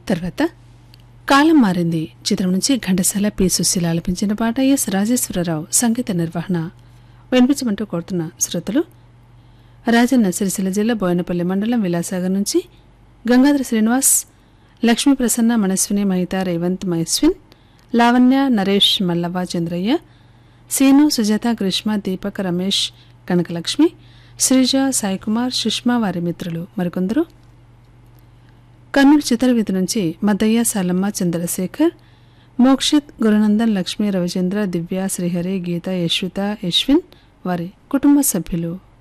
తర్వాత కాలం మారింది చిత్రం నుంచి ఘంటసాల పి సుశీల ఆలపించిన పాట ఎస్ రాజేశ్వరరావు సంగీత నిర్వహణ వినిపించమంటూ కోరుతున్న శ్రోతలు రాజన్న సిరిసిల్ల జిల్లా బోయనపల్లి మండలం విలాసాగర్ నుంచి గంగాధర శ్రీనివాస్ లక్ష్మీ ప్రసన్న మనస్విని మహిత రేవంత్ మైస్విన్ లావణ్య నరేష్ మల్లవ చంద్రయ్య సీను సుజాత గ్రీష్మ దీపక్ రమేష్ కనకలక్ష్మి శ్రీజ సాయికుమార్ సుష్మా వారి మిత్రులు మరికొందరు కర్నూలు చిత్రవీధి నుంచి మద్దయ్య సాలమ్మ చంద్రశేఖర్ మోక్షిత్ గురునందన్ లక్ష్మీ రవిచంద్ర దివ్య శ్రీహరి గీత యశ్విత యశ్విన్ వారి కుటుంబ సభ్యులు.